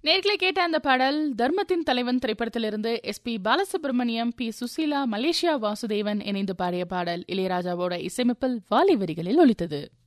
நேர்களை கேட்ட அந்த பாடல் தர்மத்தின் தலைவன் திரைப்படத்திலிருந்து SP Balasubramaniam, P Susheela, Malaysia Vasudevan இணைந்து பாடிய பாடல். இளையராஜாவோட இசையமைப்பில் வாலி வரிகளில் ஒலித்தது.